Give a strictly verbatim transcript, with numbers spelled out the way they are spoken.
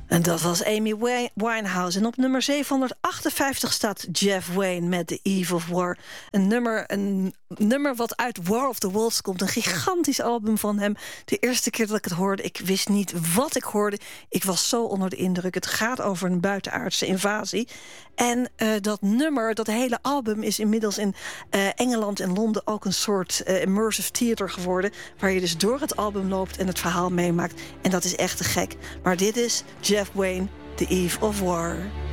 En dat was Amy Winehouse. En op nummer zevenhonderdachtenvijftig staat Jeff Wayne met The Eve of War. Een nummer, een nummer wat uit War of the Worlds komt. Een gigantisch album van hem. De eerste keer dat ik het hoorde, ik wist niet wat ik hoorde. Ik was zo onder de indruk. Het gaat over een buitenaardse invasie. En uh, dat nummer, dat hele album is inmiddels in uh, Engeland en Londen ook een soort uh, immersive theater geworden, waar je dus door het album loopt en het verhaal meemaakt. En dat is echt te gek. Maar dit is Jeff Wayne, The Eve of War.